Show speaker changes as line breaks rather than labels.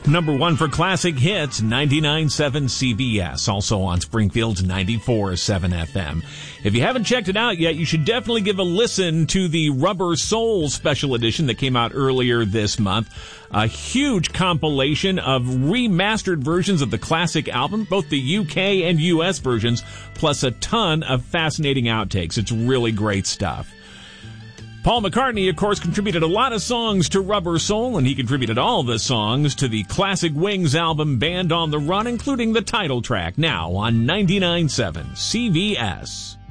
Number 1 for classic hits, 99.7 CBS, also on Springfield's 94.7 FM. If you haven't checked it out yet, you should definitely give a listen to the Rubber Soul special edition that came out earlier this month. A huge compilation of remastered versions of the classic album, both the UK and US versions, plus a ton of fascinating outtakes. It's really great stuff. Paul McCartney, of course, contributed a lot of songs to Rubber Soul, and he contributed all the songs to the classic Wings album Band on the Run, including the title track, now on 99.7 CBS.